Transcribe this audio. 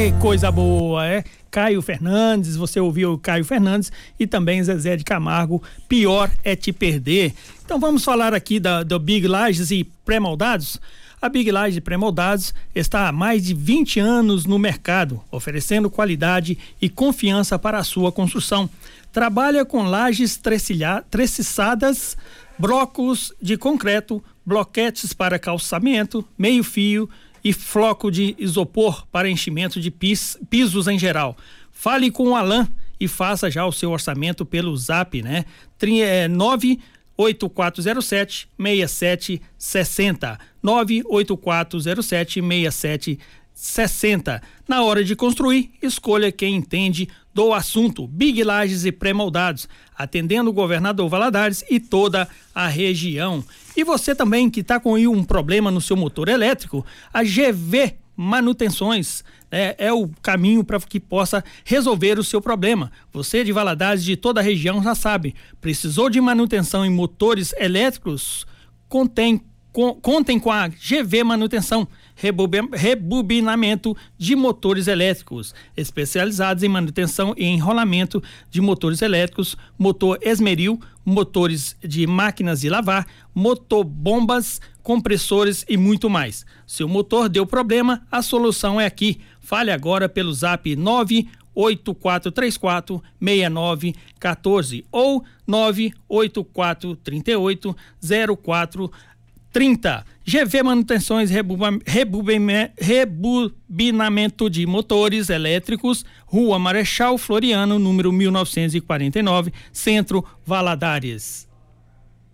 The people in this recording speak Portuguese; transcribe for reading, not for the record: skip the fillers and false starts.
Coisa boa, Caio Fernandes, você ouviu o Caio Fernandes e também Zezé de Camargo, Pior é Te Perder. Então vamos falar aqui do Big Lages e Pré-Moldados. A Big Lages e Pré-Moldados está há mais de 20 anos no mercado, oferecendo qualidade e confiança para a sua construção. Trabalha com lajes tressiçadas, blocos de concreto, bloquetes para calçamento, meio-fio e floco de isopor para enchimento de pisos em geral. Fale com o Alan e faça já o seu orçamento pelo Zap, 98407-6760. 98407-6760. Na hora de construir, escolha quem entende do assunto. Big Lages e Pré-Moldados, atendendo o governador Valadares e toda a região. E você também que está com um problema no seu motor elétrico, a GV Manutenções é o caminho para que possa resolver o seu problema. Você de Valadares, de toda a região, já sabe, precisou de manutenção em motores elétricos? Contem com a GV Manutenção, rebobinamento de motores elétricos, especializados em manutenção e enrolamento de motores elétricos, motor esmeril, motores de máquinas de lavar, motobombas, compressores e muito mais. Seu motor deu problema, a solução é aqui. Fale agora pelo Zap 98434-6914 ou 98438-0430. GV Manutenções, rebobinamento de motores elétricos, Rua Marechal Floriano, número 1949, Centro, Valadares.